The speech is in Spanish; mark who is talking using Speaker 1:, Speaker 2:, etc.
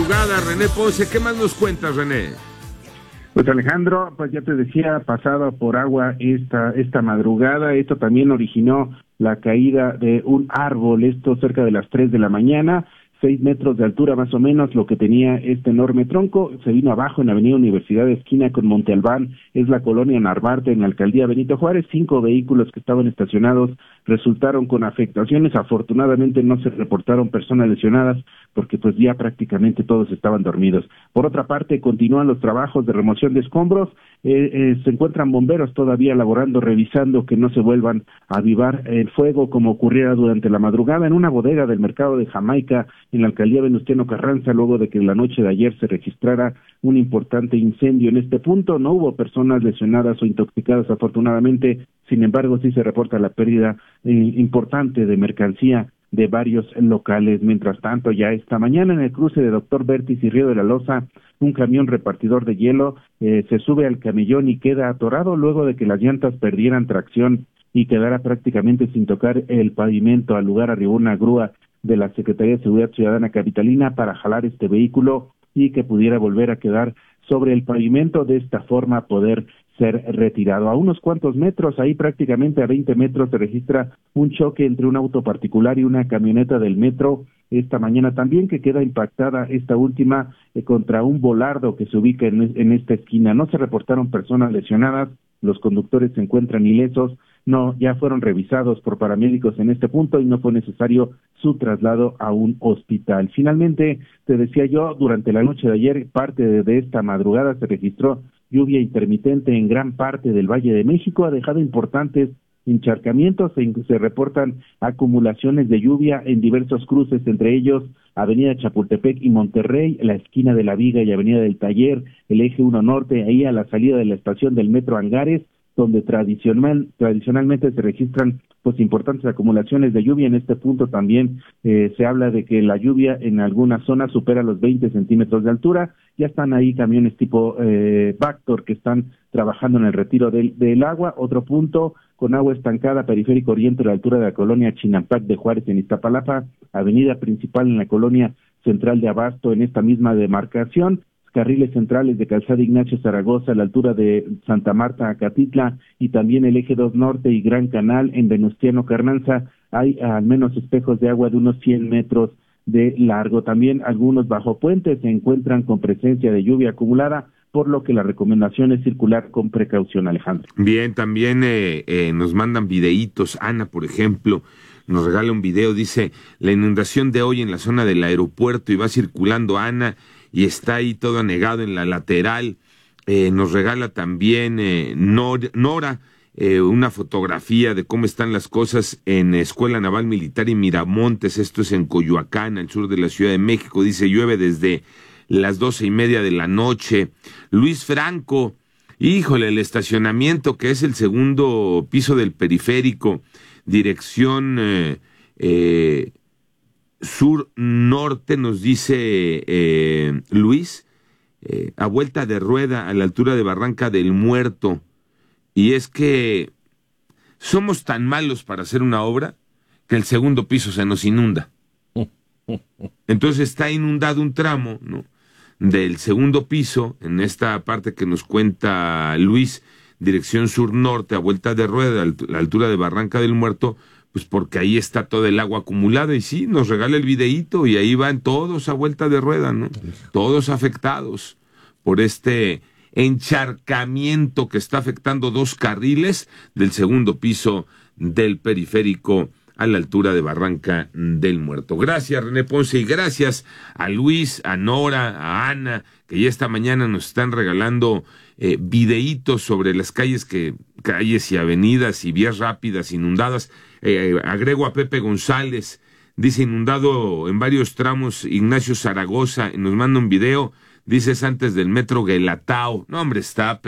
Speaker 1: madrugada, René Ponce. ¿Qué más nos cuentas, René?
Speaker 2: Pues Alejandro, pues ya te decía, pasaba por agua esta madrugada. Esto también originó la caída de un árbol, esto cerca de las 3 de la mañana, 6 metros de altura más o menos, lo que tenía este enorme tronco. Se vino abajo en la avenida Universidad, esquina con Monte Albán, es la colonia Narvarte, en la alcaldía Benito Juárez. 5 vehículos que estaban estacionados resultaron con afectaciones. Afortunadamente no se reportaron personas lesionadas, porque pues ya prácticamente todos estaban dormidos. Por otra parte, continúan los trabajos de remoción de escombros. Se encuentran bomberos todavía laborando, revisando que no se vuelvan a avivar el fuego como ocurriera durante la madrugada en una bodega del mercado de Jamaica en la alcaldía Venustiano Carranza, luego de que la noche de ayer se registrara un importante incendio en este punto. No hubo personas lesionadas o intoxicadas, afortunadamente. Sin embargo, sí se reporta la pérdida importante de mercancía de varios locales. Mientras tanto, ya esta mañana en el cruce de Doctor Vértiz y Río de la Loza, un camión repartidor de hielo se sube al camellón y queda atorado luego de que las llantas perdieran tracción y quedara prácticamente sin tocar el pavimento. Al lugar arribó una grúa de la Secretaría de Seguridad Ciudadana Capitalina para jalar este vehículo y que pudiera volver a quedar sobre el pavimento, de esta forma poder ser retirado. A unos cuantos metros, ahí prácticamente a 20 metros, se registra un choque entre un auto particular y una camioneta del metro esta mañana también, que queda impactada esta última contra un volardo que se ubica en esta esquina. No se reportaron personas lesionadas, los conductores se encuentran ilesos, ya fueron revisados por paramédicos en este punto y no fue necesario su traslado a un hospital. Finalmente, te decía yo, durante la noche de ayer, parte de esta madrugada, se registró lluvia intermitente en gran parte del Valle de México. Ha dejado importantes encharcamientos, se reportan acumulaciones de lluvia en diversos cruces, entre ellos Avenida Chapultepec y Monterrey, la esquina de La Viga y Avenida del Taller, el eje 1 Norte, ahí a la salida de la estación del Metro Angares, donde tradicionalmente se registran pues importantes acumulaciones de lluvia. En este punto también se habla de que la lluvia en algunas zonas supera los 20 centímetros de altura. Ya están ahí camiones tipo Vactor que están trabajando en el retiro del agua. Otro punto, con agua estancada, Periférico Oriente a la altura de la colonia Chinampac de Juárez en Iztapalapa, avenida principal en la colonia Central de Abasto en esta misma demarcación, carriles centrales de Calzada Ignacio Zaragoza a la altura de Santa Marta, Acatitla, y también el eje 2 Norte y Gran Canal en Venustiano Carranza. Hay al menos espejos de agua de unos 100 metros de largo. También algunos bajo puentes se encuentran con presencia de lluvia acumulada, por lo que la recomendación es circular con precaución, Alejandro.
Speaker 1: Bien, también nos mandan videitos. Ana, por ejemplo, nos regala un video, dice: la inundación de hoy en la zona del aeropuerto, y va circulando Ana, y está ahí todo anegado en la lateral. Nos regala también Nora una fotografía de cómo están las cosas en Escuela Naval Militar y Miramontes, esto es en Coyoacán, al sur de la Ciudad de México. Dice: llueve desde las 12:30 de la noche. Luis Franco, híjole, el estacionamiento, que es el segundo piso del periférico, dirección sur-norte, nos dice Luis, a vuelta de rueda a la altura de Barranca del Muerto. Y es que somos tan malos para hacer una obra que el segundo piso se nos inunda. Entonces está inundado un tramo, ¿no?, del segundo piso, en esta parte que nos cuenta Luis, dirección sur-norte, a vuelta de rueda a la altura de Barranca del Muerto, pues porque ahí está todo el agua acumulada. Y sí, nos regala el videíto y ahí van todos a vuelta de rueda, ¿no? Todos afectados por este encharcamiento que está afectando 2 carriles del segundo piso del periférico a la altura de Barranca del Muerto. Gracias, René Ponce, y gracias a Luis, a Nora, a Ana, que ya esta mañana nos están regalando videitos sobre las calles y avenidas y vías rápidas inundadas. Agrego a Pepe González, dice: inundado en varios tramos Ignacio Zaragoza, y nos manda un video, dice: es antes del metro Guelatao. No, hombre, está